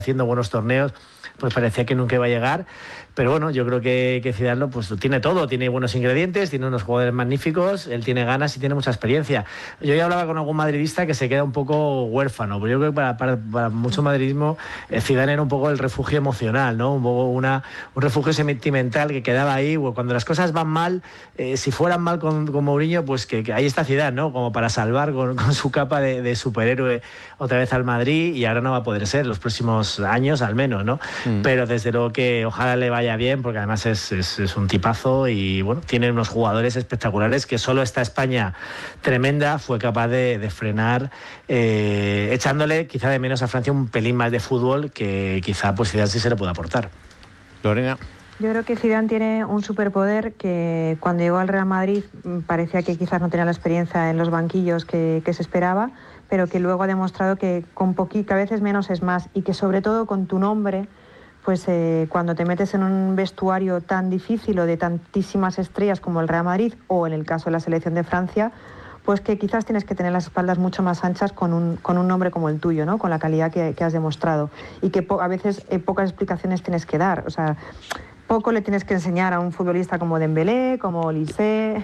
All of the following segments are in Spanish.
haciendo buenos torneos, pues parecía que nunca iba a llegar. Pero bueno, yo creo que Zidane pues tiene todo, tiene buenos ingredientes, tiene unos jugadores magníficos, él tiene ganas y tiene mucha experiencia. Yo ya hablaba con algún madridista que se queda un poco huérfano, pero yo creo que para mucho madridismo Zidane era un poco el refugio emocional, ¿no? Un poco un refugio sentimental que quedaba ahí. Cuando las cosas van mal, si fueran mal con Mourinho, pues que ahí está Zidane, ¿no? Como para salvar con su capa de superhéroe otra vez al Madrid, y ahora no va a poder ser los próximos años al menos, ¿no? Pero desde luego que ojalá le vaya bien, porque además es un tipazo y bueno, tiene unos jugadores espectaculares que solo esta España tremenda fue capaz de frenar, echándole quizá de menos a Francia un pelín más de fútbol que quizá pues Zidane sí se le puede aportar. Lorena. Yo creo que Zidane tiene un superpoder que cuando llegó al Real Madrid parecía que quizás no tenía la experiencia en los banquillos que se esperaba, pero que luego ha demostrado que con poquito, a veces menos es más, y que sobre todo con tu nombre, pues cuando te metes en un vestuario tan difícil o de tantísimas estrellas como el Real Madrid, o en el caso de la selección de Francia, pues que quizás tienes que tener las espaldas mucho más anchas con un nombre como el tuyo, ¿no? Con la calidad que has demostrado, y que a veces pocas explicaciones tienes que dar. O sea, poco le tienes que enseñar a un futbolista como Dembélé, como Olise,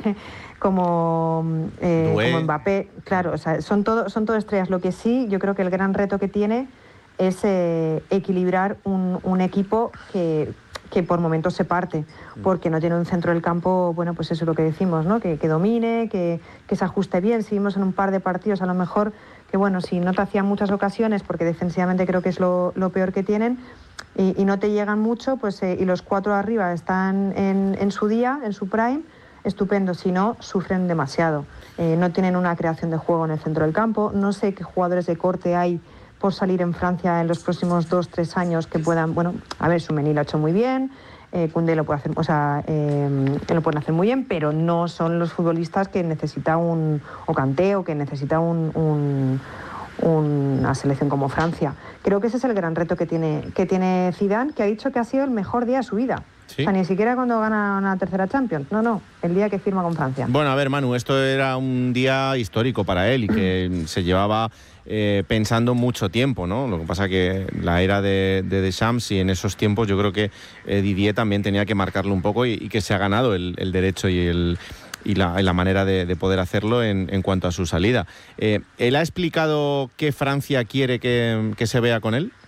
como Mbappé. Claro, o sea, son todo estrellas. Lo que sí, yo creo que el gran reto que tiene es equilibrar un equipo que por momentos se parte, porque no tiene un centro del campo, bueno, pues eso es lo que decimos, ¿no? Que domine, que se ajuste bien. Si vimos en un par de partidos, a lo mejor, que bueno, si no te hacían muchas ocasiones, porque defensivamente creo que es lo peor que tienen, y no te llegan mucho, pues y los 4 arriba están en su día, en su prime, estupendo. Si no, sufren demasiado. No tienen una creación de juego en el centro del campo. No sé qué jugadores de corte hay por salir en Francia en los próximos 2-3 años que puedan, bueno, a ver, Tchouaméni lo ha hecho muy bien, Koundé lo puede hacer, o sea, lo pueden hacer muy bien, pero no son los futbolistas que necesita o Kanté, o que necesita una selección como Francia. Creo que ese es el gran reto que tiene Zidane, que ha dicho que ha sido el mejor día de su vida. ¿Sí? O sea, ni siquiera cuando gana una tercera Champions. No, el día que firma con Francia. Bueno, a ver, Manu, esto era un día histórico para él y que se llevaba pensando mucho tiempo, ¿no? Lo que pasa que la era de Deschamps, y en esos tiempos yo creo que Didier también tenía que marcarlo un poco, y que se ha ganado el derecho y la manera de poder hacerlo en cuanto a su salida. ¿Él ha explicado qué Francia quiere que se vea con él?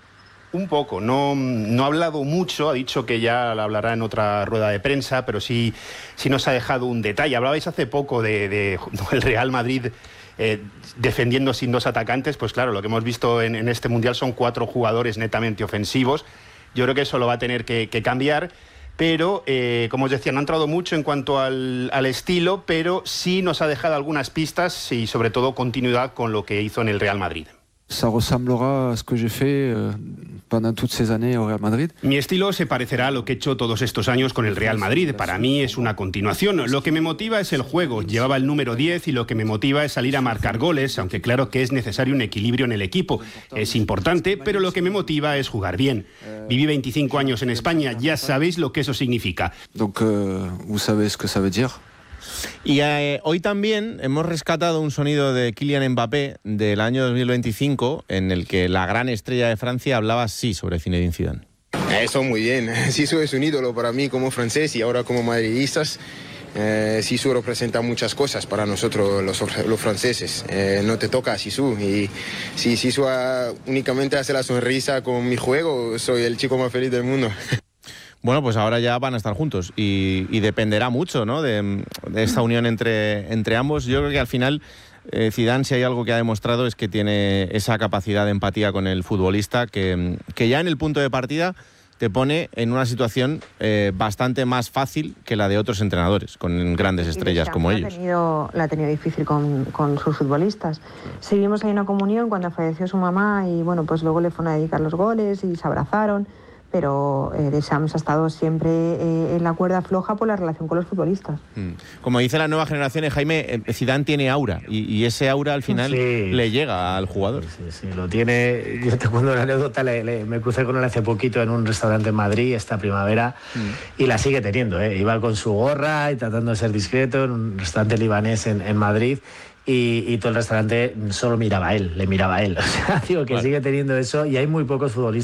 Un poco, no ha hablado mucho, ha dicho que ya la hablará en otra rueda de prensa, pero sí nos ha dejado un detalle. Hablabais hace poco del Real Madrid defendiendo sin 2 atacantes. Pues claro, lo que hemos visto en este Mundial son 4 jugadores netamente ofensivos. Yo creo que eso lo va a tener que cambiar, pero como os decía, no ha entrado mucho en cuanto al estilo, pero sí nos ha dejado algunas pistas y sobre todo continuidad con lo que hizo en el Real Madrid. Ça ressemblera a ce que j'ai fait pendant toutes ces années au Real Madrid. Mi estilo se parecerá a lo que he hecho todos estos años con el Real Madrid. Para mí es una continuación. Lo que me motiva es el juego. Llevaba el número 10 y lo que me motiva es salir a marcar goles, aunque claro que es necesario un equilibrio en el equipo. Es importante, pero lo que me motiva es jugar bien. Viví 25 años en España, ya sabéis lo que eso significa. Donc, vous savez ce que ça veut dire. Y hoy también hemos rescatado un sonido de Kylian Mbappé del año 2025, en el que la gran estrella de Francia hablaba así sobre Zinedine Zidane. Eso muy bien. Zizou es un ídolo para mí como francés y ahora como madridistas. Zizou representa muchas cosas para nosotros los franceses. No te toca a Zizou, y si Zizou únicamente hace la sonrisa con mi juego, soy el chico más feliz del mundo. Bueno, pues ahora ya van a estar juntos y dependerá mucho, ¿no?, de esta unión entre ambos. Yo creo que al final Zidane, si hay algo que ha demostrado, es que tiene esa capacidad de empatía con el futbolista que ya en el punto de partida te pone en una situación bastante más fácil que la de otros entrenadores, con grandes estrellas como ellos. La ha tenido difícil con sus futbolistas. Seguimos ahí una comunión cuando falleció su mamá, y bueno, pues luego le fueron a dedicar los goles y se abrazaron. Pero Deschamps ha estado siempre en la cuerda floja por la relación con los futbolistas. Como dice la nueva generación, Jaime, Zidane tiene aura, y ese aura al final le llega al jugador. Sí, lo tiene. Yo te cuento una anécdota, me crucé con él hace poquito en un restaurante en Madrid esta primavera, y la sigue teniendo, Iba con su gorra y tratando de ser discreto en un restaurante libanés en Madrid. Y todo el restaurante solo le miraba a él. O sea, digo que sigue teniendo eso, y hay muy pocos futbolistas